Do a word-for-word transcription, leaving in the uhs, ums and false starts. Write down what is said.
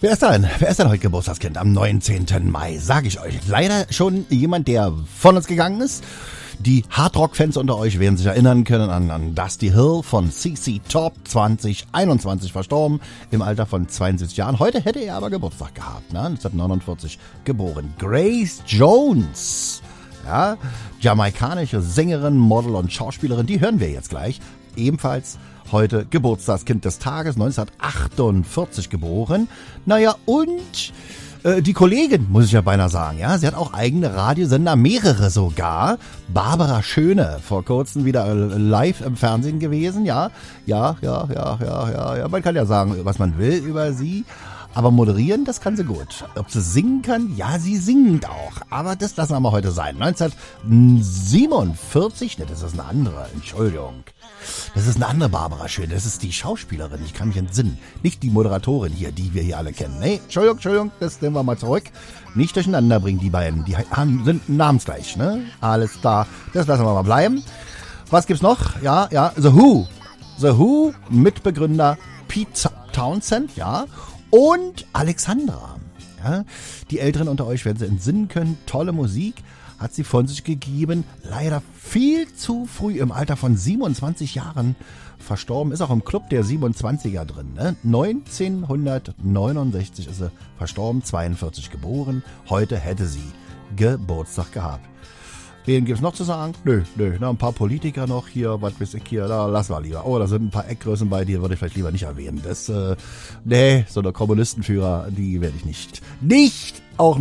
Wer ist denn? Wer ist denn heute Geburtstagskind am neunzehnten Mai? Sag ich euch. Leider schon jemand, der von uns gegangen ist. Die Hardrock-Fans unter euch werden sich erinnern können an, an Dusty Hill von C C Top, zwanzig einundzwanzig verstorben, im Alter von zweiundsiebzig Jahren. Heute hätte er aber Geburtstag gehabt, ne? neunzehnhundertneunundvierzig geboren. Grace Jones, ja, jamaikanische Sängerin, Model und Schauspielerin, die hören wir jetzt gleich. Ebenfalls heute Geburtstagskind des Tages, neunzehnhundertachtundvierzig geboren. Naja, und äh, die Kollegin, muss ich ja beinahe sagen, ja, sie hat auch eigene Radiosender, mehrere sogar. Barbara Schöne, vor kurzem wieder äh, live im Fernsehen gewesen, ja, ja, ja, ja, ja, ja, ja, man kann ja sagen, was man will über sie. Aber moderieren, das kann sie gut. Ob sie singen kann? Ja, sie singt auch. Aber das lassen wir mal heute sein. neunzehnhundertsiebenundvierzig, ne, das ist eine andere, Entschuldigung. Das ist eine andere Barbara Schön. Das ist die Schauspielerin, ich kann mich entsinnen. Nicht die Moderatorin hier, die wir hier alle kennen. Nee, Entschuldigung, Entschuldigung, das nehmen wir mal zurück. Nicht durcheinander bringen, die beiden. Die haben, sind namensgleich, ne? Alles klar, das lassen wir mal bleiben. Was gibt's noch? Ja, ja, The Who. The Who, Mitbegründer Pete Townsend, ja. Und Alexandra, ja, die Älteren unter euch werden sie entsinnen können, tolle Musik hat sie von sich gegeben, leider viel zu früh im Alter von siebenundzwanzig Jahren verstorben, ist auch im Club der siebenundzwanziger drin, ne? neunzehnhundertneunundsechzig ist sie verstorben, zweiundvierzig geboren, heute hätte sie Geburtstag gehabt. Wen gibt's noch zu sagen? Nö, nö, na, ein paar Politiker noch hier, was weiß ich hier, da lassen wir lieber. Oh, da sind ein paar Eckgrößen bei, die würde ich vielleicht lieber nicht erwähnen. Das, äh, nee, so eine Kommunistenführer, die werde ich nicht, nicht auch